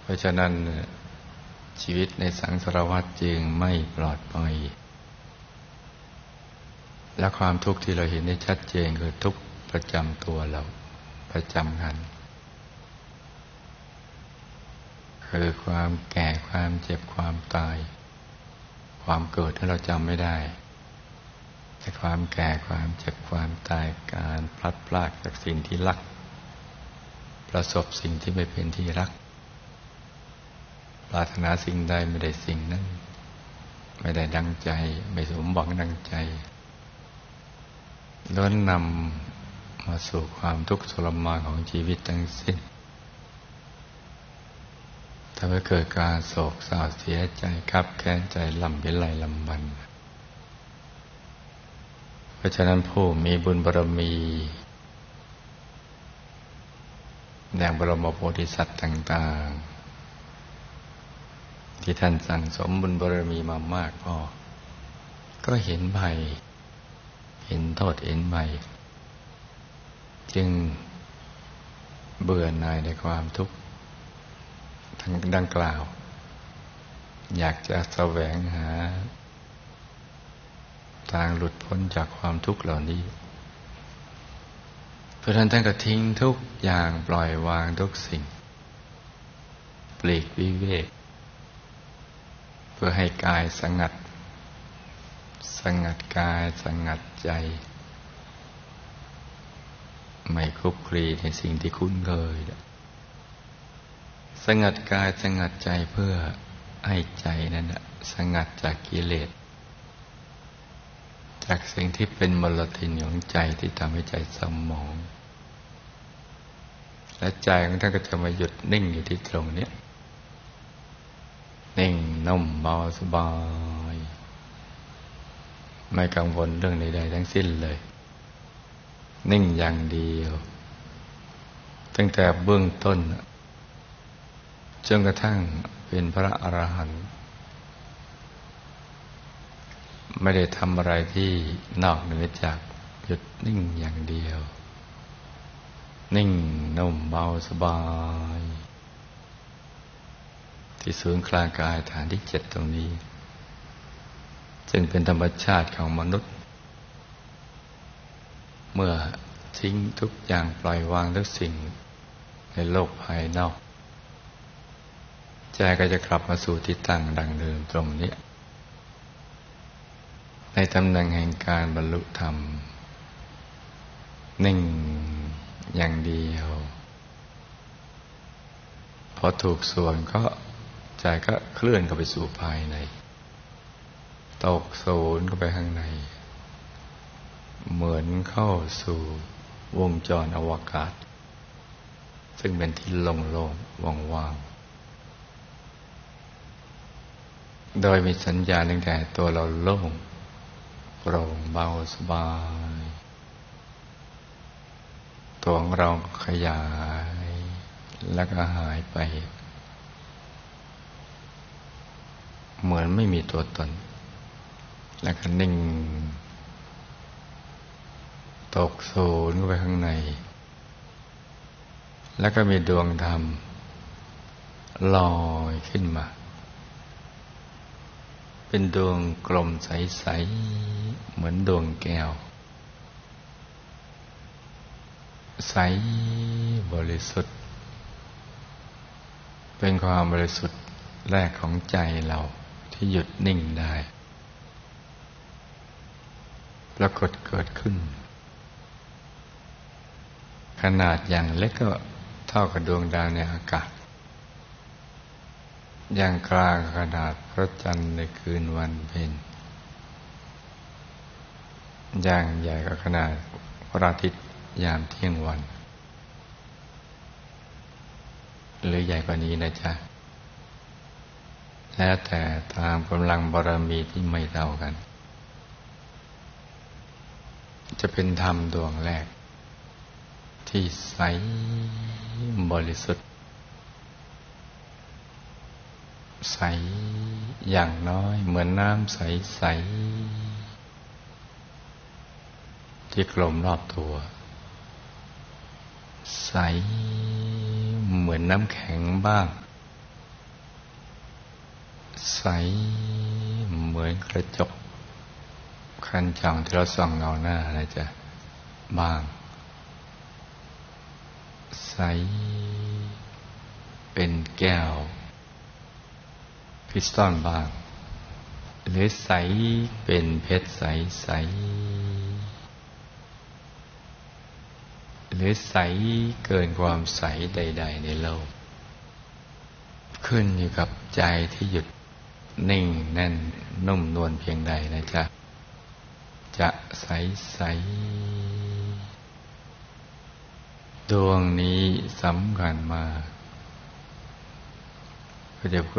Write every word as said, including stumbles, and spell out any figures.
เพราะฉะนั้นชีวิตในสังสารวัฏจึงไม่ปลอดภัยและความทุกข์ที่เราเห็นได้ชัดเจนคือทุกข์ประจำตัวเราประจำกันคือความแก่ความเจ็บความตายความเกิดที่เราจำไม่ได้แต่ความแก่ความเจ็บความตายการพลัดพรากจากสิ่งที่รักประสบสิ่งที่ไม่เป็นที่รักปรารถนาสิ่งใดไม่ได้สิ่งนั้นไม่ได้ดังใจไม่สมหวังดังใจล้วนนำมาสู่ความทุกข์ทรมานของชีวิตทั้งสิ้นทำให้เกิดการโศกเศร้าเสียใจคับแค้นใจลำเป็นไรลำบันเพราะฉะนั้นผู้มีบุญบารมีอย่างบรมโพธิสัตว์ต่างๆที่ท่านสั่งสมบุญบารมีมามากพอก็เห็นภัยเห็นโทษเห็นภัยจึงเบื่อหน่ายในความทุกข์ทั้งดังกล่าวอยากจะแสวงหาทางหลุดพ้นจากความทุกข์เหล่านี้เพราะฉะนั้นท่านก็ทิ้งทุกอย่างปล่อยวางทุกสิ่งปลีกวิเวกเพื่อให้กายสงัดสงัดกายสงัดใจไม่คลุกคลีในสิ่งที่คุ้นเคยสงัดกายสงัดใจเพื่อให้ใจนั้นสงัดจากกิเลสจากสิ่งที่เป็นมลทินของใจที่ทำให้ใจเศร้าหมองและใจของท่านก็จะมาหยุดนิ่งอยู่ที่ตรงนี้นิ่งนุ่มเบาสบายไม่กังวลเรื่องใดๆทั้งสิ้นเลยนิ่งอย่างเดียวตั้งแต่เบื้องต้นจนกระทั่งเป็นพระอรหันต์ไม่ได้ทำอะไรที่นอกเหนือจากหยุดนิ่งอย่างเดียวนิ่งนุ่มเบาสบายที่ศูนย์กลางกายฐานที่เจ็ดตรงนี้ซึ่งเป็นธรรมชาติของมนุษย์เมื่อทิ้งทุกอย่างปล่อยวางทุกสิ่งในโลกภายนอกใจก็จะกลับมาสู่ที่ตั้งดังเดิมตรงนี้ในตำแหน่งแห่งการบรรลุธรรมนิ่งอย่างเดียวพอถูกส่วนก็ใจก็เคลื่อนเข้าไปสู่ภายในตกศูนย์เข้าไปข้างในเหมือนเข้าสู่วงจรอวกาศซึ่งเป็นที่โล่งๆว่างๆโดยมีสัญญาณตั้งแต่ตัวเราโล่งโปร่งเบาสบายตัวของเราขยายแล้วก็หายไปเหมือนไม่มีตัวตนแล้วก็นิ่งตกศูนย์เข้าไปข้างในแล้วก็มีดวงธรรมลอยขึ้นมาเป็นดวงกลมใสๆเหมือนดวงแก้วใสบริสุทธิ์เป็นความบริสุทธิ์แรกของใจเราที่หยุดนิ่งได้ปรากฏเกิดขึ้นขนาดอย่างเล็กก็เท่ากับดวงดาวในอากาศอย่างกลางขนาดพระจันทร์ในคืนวันเพ็ญอย่างใหญ่ก็ขนาดพระอาทิตย์ยามเที่ยงวันหรือใหญ่กว่านี้นะจ๊ะแล้วแต่ตามกำลังบารมีที่ไม่เท่ากันจะเป็นธรรมดวงแรกที่ใสบริสุทธิ์ใสอย่างน้อยเหมือนน้ำใสๆที่กลมรอบตัวใสเหมือนน้ำแข็งบ้างใสเหมือนกระจกคันช่องที่เราส่องเงาหน้านะจ๊ะบางใสเป็นแก้วคริสตัลบางหรือใสเป็นเพชรใสใสหรือใสเกินความใสใดๆในโลกขึ้นอยู่กับใจที่หยุดนิ่งแน่นนุ่มนวลเพียงใดนะจ๊ะจะใสใสดวงนี้สำคัญมากพระเจ้า